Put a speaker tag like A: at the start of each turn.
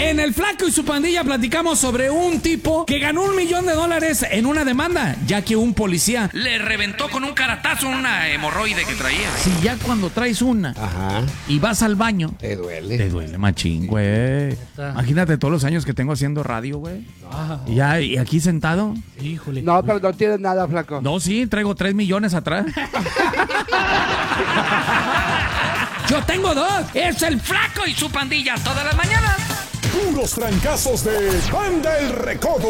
A: En El Flaco y su pandilla platicamos sobre un tipo que ganó $1 millón en una demanda, ya que un policía
B: le reventó con un caratazo una hemorroide que traía.
A: Si ya cuando traes una y vas al baño,
C: te
A: duele machín, güey. Imagínate todos los años que tengo haciendo radio, güey. Y aquí sentado.
D: Híjole.
C: No, pero no tienes nada, Flaco.
A: No, sí, traigo 3 millones atrás. Yo tengo 2.
B: Es El Flaco y su pandilla todas las mañanas.
E: Puros trancazos de Banda El Recodo.